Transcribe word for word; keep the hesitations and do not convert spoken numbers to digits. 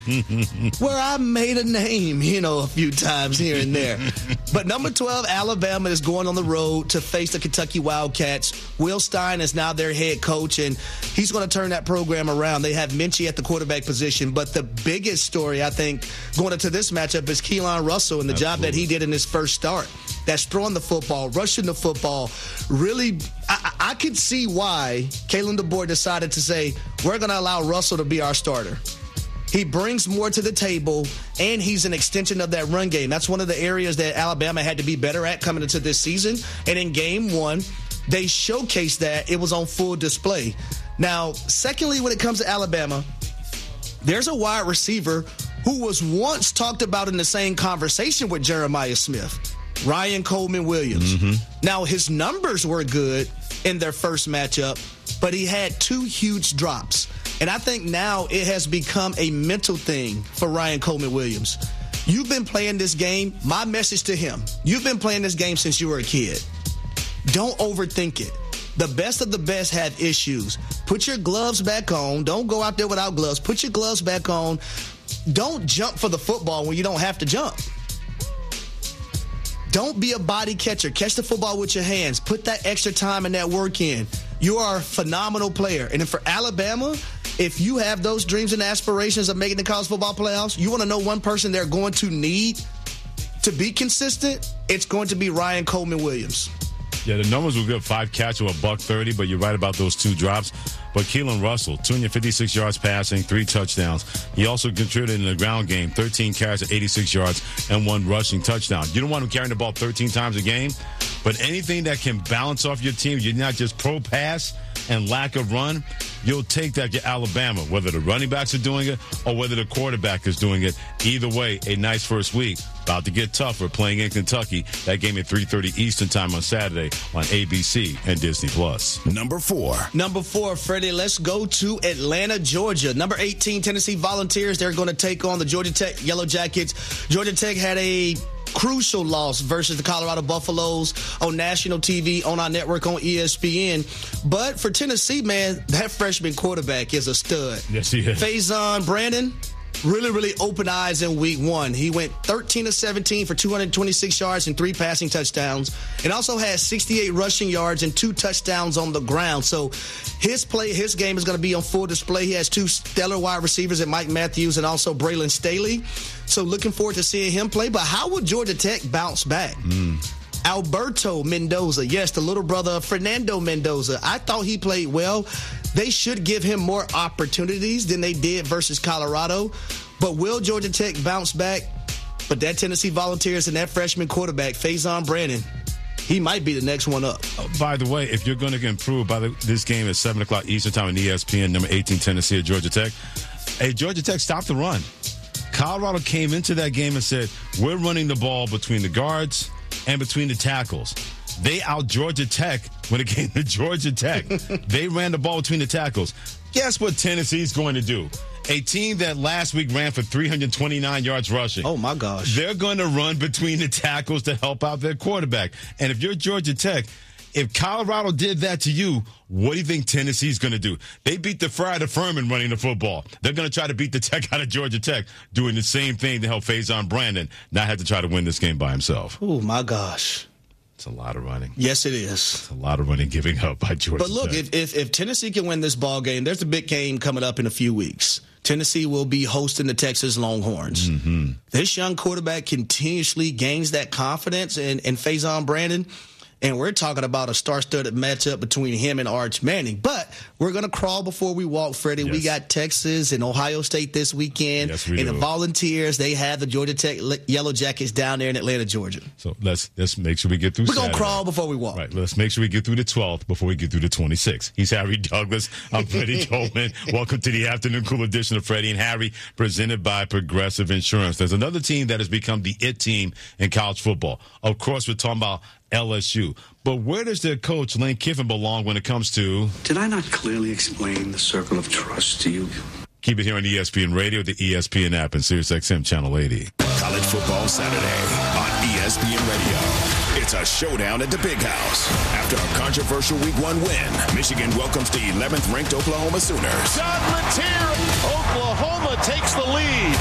where I made a name, you know, a few times here and there. But number twelve, Alabama is going on the road to face the Kentucky Wildcats. Will Stein is now their head coach, and he's going to turn that program around. They have Minchie at the quarterback position. But the biggest story, I think, going into this matchup is Keelan Russell and the Absolutely. job that he did in his first start. That's throwing the football, rushing the football. Really, I, I could see why Kalen DeBoer decided to say, we're going to allow Russell to be our starter. He brings more to the table, and he's an extension of that run game. That's one of the areas that Alabama had to be better at coming into this season. And in game one, they showcased that. It was on full display. Now, secondly, when it comes to Alabama, there's a wide receiver who was once talked about in the same conversation with Jeremiah Smith, Ryan Coleman Williams. Mm-hmm. Now, his numbers were good in their first matchup, but he had two huge drops. And I think now it has become a mental thing for Ryan Coleman Williams. You've been playing this game. My message to him, you've been playing this game since you were a kid. Don't overthink it. The best of the best have issues. Put your gloves back on. Don't go out there without gloves. Put your gloves back on. Don't jump for the football when you don't have to jump. Don't be a body catcher. Catch the football with your hands. Put that extra time and that work in. You are a phenomenal player. And for Alabama, if you have those dreams and aspirations of making the college football playoffs, you want to know one person they're going to need to be consistent, it's going to be Ryan Coleman Williams. Yeah, the numbers were good. Five catches, a buck thirty, but you're right about those two drops. But Keelan Russell, two hundred fifty-six yards passing, three touchdowns. He also contributed in the ground game, thirteen carries at eighty-six yards and one rushing touchdown. You don't want him carrying the ball thirteen times a game, but anything that can balance off your team, you're not just pro pass and lack of run, you'll take that to Alabama, whether the running backs are doing it or whether the quarterback is doing it. Either way, a nice first week. About to get tougher playing in Kentucky. That game at three thirty Eastern time on Saturday on A B C and Disney Plus. Number four. Number four, Freddie, let's go to Atlanta, Georgia. Number eighteen, Tennessee Volunteers. They're going to take on the Georgia Tech Yellow Jackets. Georgia Tech had a crucial loss versus the Colorado Buffaloes on national T V, on our network, on E S P N. But for Tennessee, man, that freshman quarterback is a stud. Yes, he is. Faison Brandon really, really opened eyes in week one. He went thirteen of seventeen for two hundred twenty-six yards and three passing touchdowns, and also had sixty-eight rushing yards and two touchdowns on the ground. So his play, his game is going to be on full display. He has two stellar wide receivers in Mike Matthews and also Braylon Staley. So looking forward to seeing him play. But how will Georgia Tech bounce back? Mm. Alberto Mendoza, yes, the little brother of Fernando Mendoza. I thought he played well. They should give him more opportunities than they did versus Colorado. But will Georgia Tech bounce back? But that Tennessee Volunteers and that freshman quarterback, Faison Brandon, he might be the next one up. Oh, by the way, if you're going to improve by the, this game at seven o'clock Eastern time on E S P N, number eighteen, Tennessee at Georgia Tech, hey, Georgia Tech stopped the run. Colorado came into that game and said, we're running the ball between the guards and between the tackles. They out Georgia Tech when it came to Georgia Tech. They ran the ball between the tackles. Guess what Tennessee's going to do? A team that last week ran for three hundred twenty-nine yards rushing. Oh, my gosh. They're going to run between the tackles to help out their quarterback. And if you're Georgia Tech, if Colorado did that to you, what do you think Tennessee's going to do? They beat the Friar to Furman running the football. They're going to try to beat the Tech out of Georgia Tech, doing the same thing to help Faison Brandon not have to try to win this game by himself. Oh, my gosh. It's a lot of running. Yes, it is. It's a lot of running giving up by Georgia But look, Tech. if, if if Tennessee can win this ball game, there's a big game coming up in a few weeks. Tennessee will be hosting the Texas Longhorns. Mm-hmm. This young quarterback continuously gains that confidence in, in Faison Brandon. And we're talking about a star-studded matchup between him and Arch Manning. But we're going to crawl before we walk, Freddie. Yes. We got Texas and Ohio State this weekend. Yes, we and do. The Volunteers, they have the Georgia Tech Yellow Jackets down there in Atlanta, Georgia. So let's let's make sure we get through We're going to Saturday. crawl before we walk. Right, let's make sure we get through the twelfth before we get through the twenty-sixth. He's Harry Douglas. I'm Freddie Coleman. Welcome to the Afternoon Cool edition of Freddie and Harry, presented by Progressive Insurance. There's another team that has become the it team in college football. Of course, we're talking about L S U. But where does their coach, Lane Kiffin, belong when it comes to... Did I not clearly explain the circle of trust to you? Keep it here on E S P N Radio, the E S P N app, and SiriusXM Channel eighty. College Football Saturday on E S P N Radio. It's a showdown at the Big House. After a controversial week one win, Michigan welcomes the eleventh ranked Oklahoma Sooners. John Letier, Oklahoma takes the lead.